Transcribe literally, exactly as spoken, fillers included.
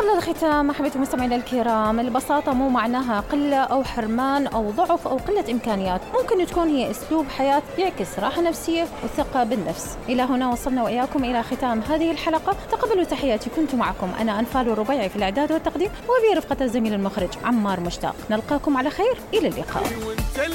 وصلنا للختام أحبتي مستمعينا الكرام. البساطة مو معناها قلة أو حرمان أو ضعف أو قلة إمكانيات، ممكن تكون هي أسلوب حياة يعكس راحة نفسية وثقة بالنفس. إلى هنا وصلنا وإياكم إلى ختام هذه الحلقة. تقبلوا تحياتي، كنت معكم أنا أنفال الربيعي في الإعداد والتقديم، وبرفقة الزميل المخرج عمار مشتاق. نلقاكم على خير، إلى اللقاء.